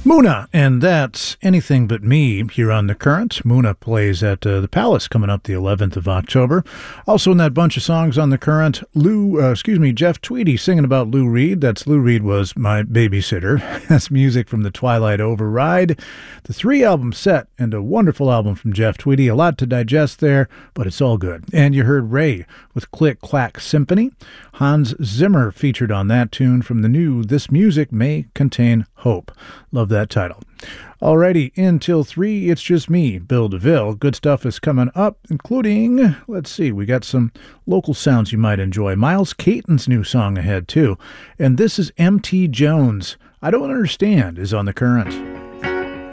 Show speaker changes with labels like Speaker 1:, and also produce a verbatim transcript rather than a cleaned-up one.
Speaker 1: Muna, and that's Anything But Me here on The Current. Muna plays at uh, the Palace coming up the eleventh of October. Also in that bunch of songs on The Current, Lou, uh, excuse me, Jeff Tweedy singing about Lou Reed. That's Lou Reed was my babysitter. That's music from the Twilight Override. The three-album set and a wonderful album from Jeff Tweedy. A lot to digest there, but it's all good. And you heard Ray with Click Clack Symphony. Hans Zimmer featured on that tune from the new This Music May Contain Hope. Love that title. Alrighty, until three, it's just me, Bill DeVille. Good stuff is coming up, including, let's see, we got some local sounds you might enjoy. Miles Caton's new song ahead, too. And this is M T Jones. I Don't Understand is on The Current.